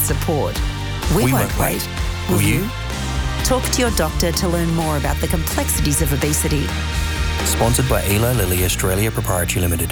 support. We won't wait. Will you? Talk to your doctor to learn more about the complexities of obesity. Sponsored by Eli Lilly Australia Proprietary Limited.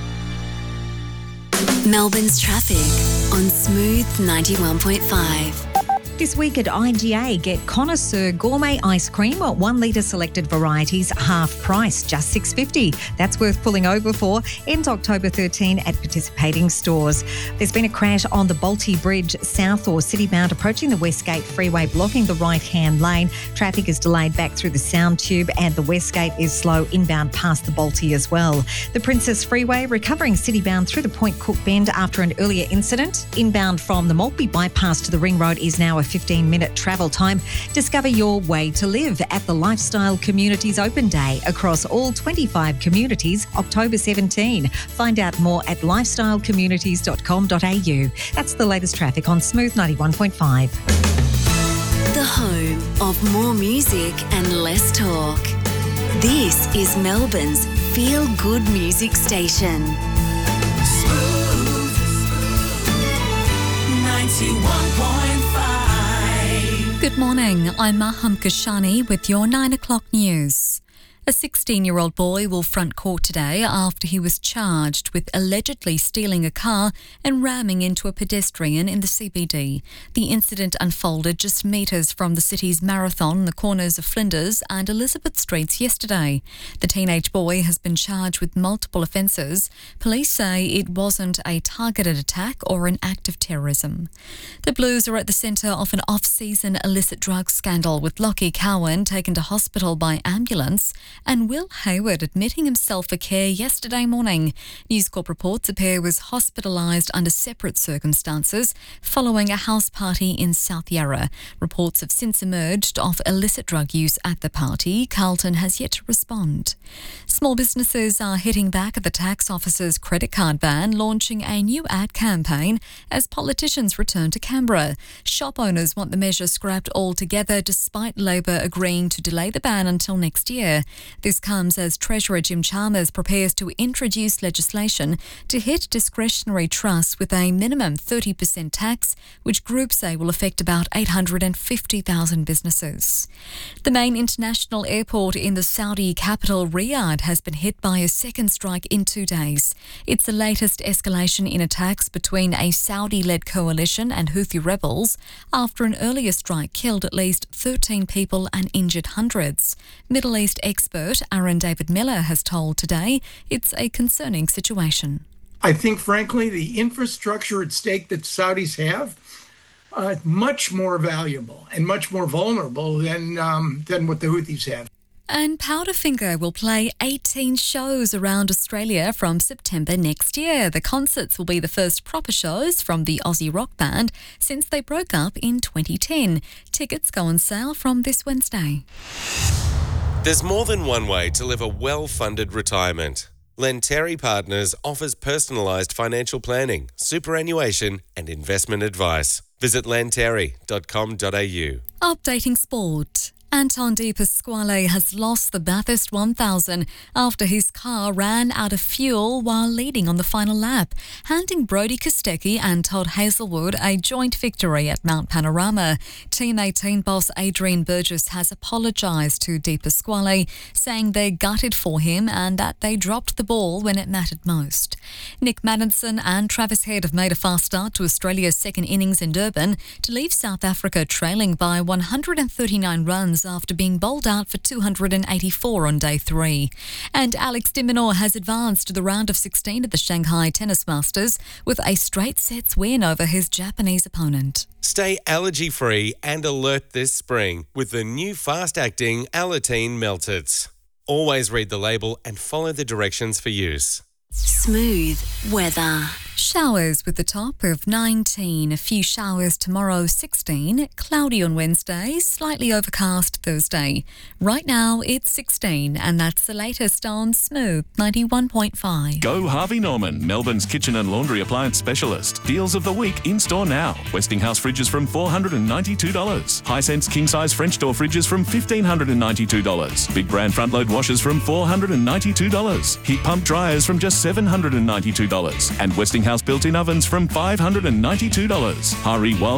Melbourne's traffic on Smooth 91.5. This week at IGA, get Connoisseur Gourmet Ice Cream at 1 litre selected varieties, half price, just $6.50. That's worth pulling over for. Ends October 13 at participating stores. There's been a crash on the Bolte Bridge, south or citybound, approaching the Westgate Freeway, blocking the right-hand lane. Traffic is delayed back through the Sound Tube, and the Westgate is slow inbound past the Bolte as well. The Princess Freeway recovering citybound through the Point Cook Bend after an earlier incident. Inbound from the Maltby bypass to the Ring Road is now a 15-minute travel time. Discover your way to live at the Lifestyle Communities Open Day across all 25 communities, October 17. Find out more at lifestylecommunities.com.au. That's the latest traffic on Smooth 91.5. The home of more music and less talk. This is Melbourne's feel-good music station. Smooth 91.5. Good morning, I'm Maham Kashani with your 9 o'clock news. A 16-year-old boy will front court today after he was charged with allegedly stealing a car and ramming into a pedestrian in the CBD. The incident unfolded just metres from the city's marathon, the corners of Flinders and Elizabeth Streets yesterday. The teenage boy has been charged with multiple offences. Police say it wasn't a targeted attack or an act of terrorism. The Blues are at the centre of an off-season illicit drug scandal, with Lockie Cowan taken to hospital by ambulance and Will Hayward admitting himself for care yesterday morning. News Corp reports the pair was hospitalised under separate circumstances following a house party in South Yarra. Reports have since emerged of illicit drug use at the party. Carlton has yet to respond. Small businesses are hitting back at the tax office's credit card ban, launching a new ad campaign as politicians return to Canberra. Shop owners want the measure scrapped altogether, despite Labor agreeing to delay the ban until next year. This comes as Treasurer Jim Chalmers prepares to introduce legislation to hit discretionary trusts with a minimum 30% tax, which groups say will affect about 850,000 businesses. The main international airport in the Saudi capital, Riyadh, has been hit by a second strike in 2 days. It's the latest escalation in attacks between a Saudi-led coalition and Houthi rebels after an earlier strike killed at least 13 people and injured hundreds. Middle East expert Aaron David Miller has told Today it's a concerning situation. I think, frankly, the infrastructure at stake that Saudis have much more valuable and much more vulnerable than what the Houthis have. And Powderfinger will play 18 shows around Australia from September next year. The concerts will be the first proper shows from the Aussie rock band since they broke up in 2010. Tickets go on sale from this Wednesday. There's more than one way to live a well-funded retirement. Lenteri Partners offers personalised financial planning, superannuation and investment advice. Visit lenteri.com.au. Updating sport. Anton De Pasquale has lost the Bathurst 1000 after his car ran out of fuel while leading on the final lap, handing Brodie Kostecki and Todd Hazelwood a joint victory at Mount Panorama. Team 18 boss Adrian Burgess has apologised to De Pasquale, saying they gutted for him and that they dropped the ball when it mattered most. Nick Maddinson and Travis Head have made a fast start to Australia's second innings in Durban to leave South Africa trailing by 139 runs after being bowled out for 284 on day 3. And Alex de Minaur has advanced to the round of 16 at the Shanghai Tennis Masters with a straight sets win over his Japanese opponent. Stay allergy-free and alert this spring with the new fast-acting Alateen Meltits. Always read the label and follow the directions for use. Smooth weather. Showers with a top of 19. A few showers tomorrow, 16. Cloudy on Wednesday, slightly overcast Thursday. Right now, it's 16, and that's the latest on Smooth 91.5. Go Harvey Norman, Melbourne's kitchen and laundry appliance specialist. Deals of the week in store now. Westinghouse fridges from $492. Hisense king-size French door fridges from $1,592. Big brand front-load washers from $492. Heat pump dryers from just $792. And Westinghouse built-in ovens from $592. Hurry while